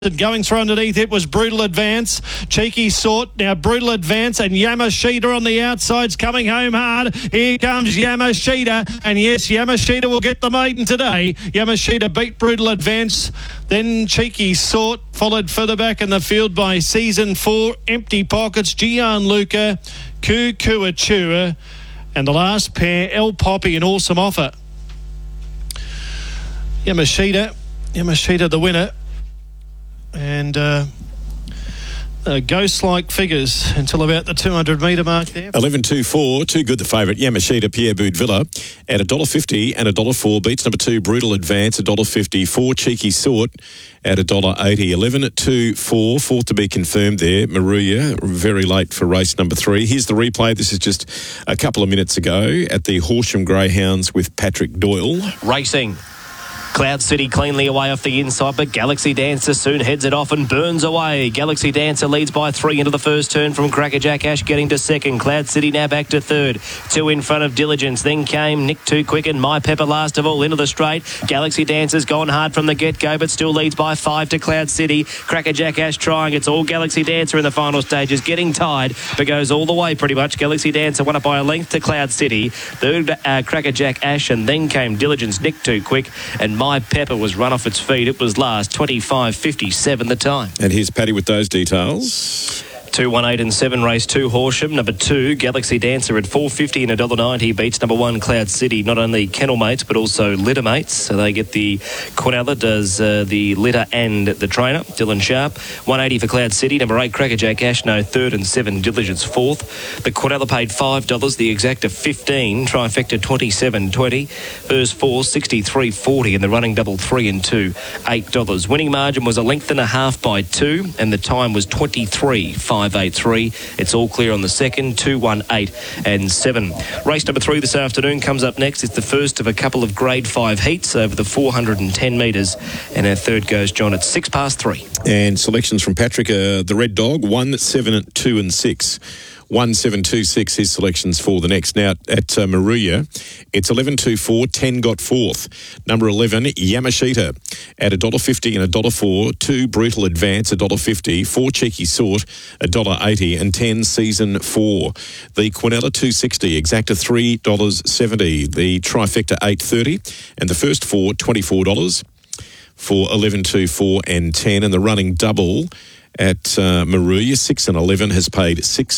Going through underneath it was Brutal Advance. Cheeky Sort. Now Brutal Advance and Yamashita on the outsides coming home hard. Here comes Yamashita. And yes, Yamashita will get the maiden today. Yamashita beat Brutal Advance. Then Cheeky Sort, followed further back in the field by Season 4. Empty Pockets, Gianluca, Kukuachua. And the last pair, El Poppy, an Awesome Offer. Yamashita the winner. And ghost-like figures until about the 200-metre mark there. 11.24, too good the favourite. Yamashita, Pierre Boudvilla at $1.50 and $1.04. Beats number 2, Brutal Advance, $1.50. 4, Cheeky Sort at $1.80. 11.24, fourth to be confirmed there. Maruya, very late for race number 3. Here's the replay. This is just a couple of minutes ago at the Horsham Greyhounds with Patrick Doyle. Racing. Cloud City cleanly away off the inside, but Galaxy Dancer soon heads it off and burns away. Galaxy Dancer leads by 3 into the first turn from Crackerjack Ash getting to second. Cloud City now back to third. 2 in front of Diligence. Then came Nick Too Quick and My Pepper last of all into the straight. Galaxy Dancer's gone hard from the get-go, but still leads by 5 to Cloud City. Crackerjack Ash trying. It's all Galaxy Dancer in the final stages, getting tied, but goes all the way pretty much. Galaxy Dancer won up by a length to Cloud City. Third, Crackerjack Ash, and then came Diligence, Nick Too Quick, and My Pepper was run off its feet. It was last, 25.57 the time. And here's Paddy with those details. 2, 1, 8 and 7, race 2 Horsham. Number 2, Galaxy Dancer at $4.50 and $1.90 beats number 1, Cloud City. Not only kennel mates, but also litter mates. So they get the Quinella does the litter and the trainer, Dylan Sharp. $1.80 for Cloud City. Number 8, Crackerjack Ash, no third, and 7, Diligence fourth. The Quinella paid $5, the exacta $15, trifecta $27.20. First 4, $63.40, and the running double 3 and 2, $8. Winning margin was a length and a half by 2, and the time was 23.583. It's all clear on the second, 2, 1, 8 and 7. Race number 3 this afternoon comes up next. It's the first of a couple of grade 5 heats over the 410 metres, and our third goes, John, at 3:06. And selections from Patrick, the Red Dog, 1, 7, 2 and 6. 1, 7, 2, 6, his selections for the next. Now, at Maruya, it's 11.24, 10 got 4th. Number 11, Yamashita, at $1.50 and $1.04. 2, Brutal Advance, $1.50. 4, Cheeky Sort, $1.80. And 10, Season 4. The Quinella, $2.60, exacta $3.70. The trifecta, $8.30. And the first 4, $24 for 11.24 and 10. And the running double at Maruya, 6 and 11, has paid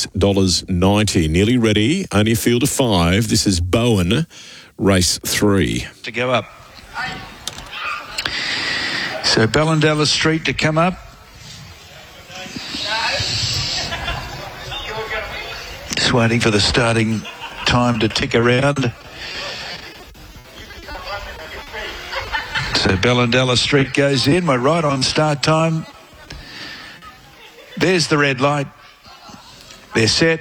$6.90. Nearly ready, only a field of 5. This is Bowen, race 3. To go up. So Ballindella Street to come up. Just waiting for the starting time to tick around. So Ballindella Street goes in. We're right on start time. There's the red light. They're set.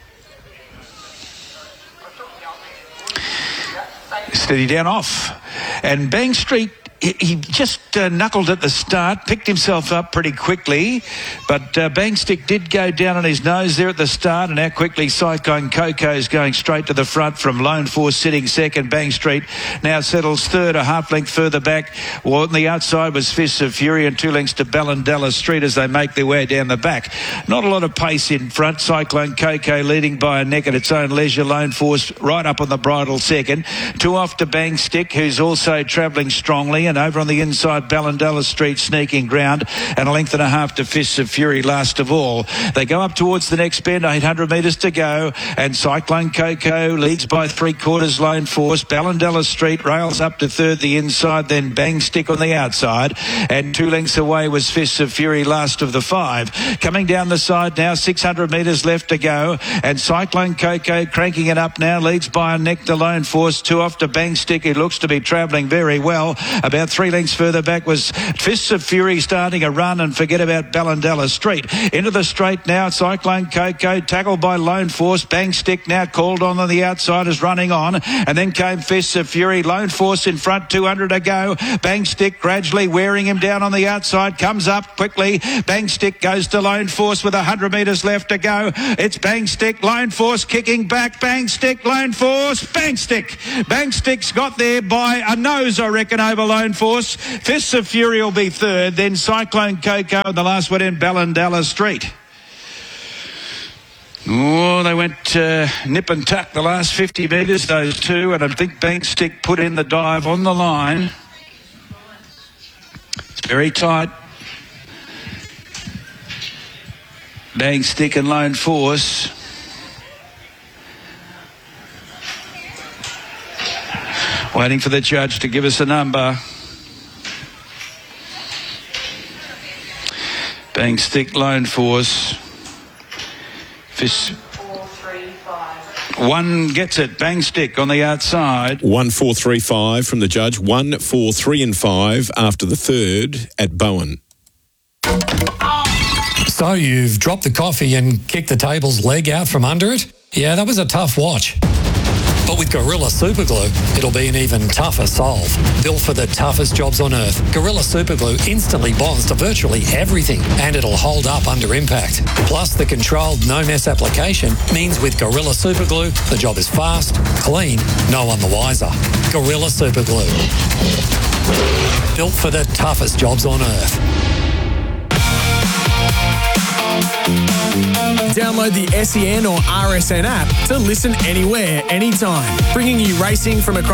Steady down off. And Bang Street, he just knuckled at the start, picked himself up pretty quickly, but Bang Stick did go down on his nose there at the start, and how quickly Cyclone Coco's going straight to the front from Lone Force sitting second. Bang Street now settles third, a half length further back. Well, on the outside was Fists of Fury, and 2 lengths to Ballindella Street as they make their way down the back. Not a lot of pace in front. Cyclone Coco leading by a neck at its own leisure. Lone Force right up on the bridle second. 2 off to Bang Stick, who's also travelling strongly. And over on the inside, Ballindella Street sneaking ground, and a length and a half to Fists of Fury last of all. They go up towards the next bend, 800 metres to go, and Cyclone Coco leads by 3/4 Lone Force. Ballindella Street rails up to third the inside, then Bang Stick on the outside, and 2 lengths away was Fists of Fury last of the 5. Coming down the side now, 600 metres left to go, and Cyclone Coco cranking it up now, leads by a neck to Lone Force. 2 off to Bang Stick, who looks to be travelling very well. About 3 lengths further back was Fists of Fury starting a run, and forget about Ballindella Street. Into the straight now, Cyclone Coco tackled by Lone Force. Bang Stick now called on the outside is running on, and then came Fists of Fury. Lone Force in front, 200 to go. Bang Stick gradually wearing him down on the outside, comes up quickly. Bang Stick goes to Lone Force with 100 metres left to go. It's Bang Stick, Lone Force kicking back. Bang Stick, Lone Force, Bang Stick. Bang Stick's got there by a nose, I reckon, over Lone Lone Force. Fists of Fury will be third. Then Cyclone Coco and the last one in Ballindalla Street. Oh, they went nip and tuck the last 50 metres, those two, and I think Bankstick put in the dive on the line. It's very tight. Bankstick and Lone Force. Waiting for the judge to give us a number. Bankstick, Lone Force. Fist. 4, 3, 5. One gets it. Bankstick on the outside. 1, 4, 3, 5 from the judge. 1, 4, 3 and 5 after the third at Bowen. So you've dropped the coffee and kicked the table's leg out from under it? Yeah, that was a tough watch. But with Gorilla Superglue, it'll be an even tougher solve. Built for the toughest jobs on Earth, Gorilla Superglue instantly bonds to virtually everything, and it'll hold up under impact. Plus, the controlled no-mess application means with Gorilla Superglue, the job is fast, clean, no one the wiser. Gorilla Superglue. Built for the toughest jobs on Earth. Download the SEN or RSN app to listen anywhere, anytime, bringing you racing from across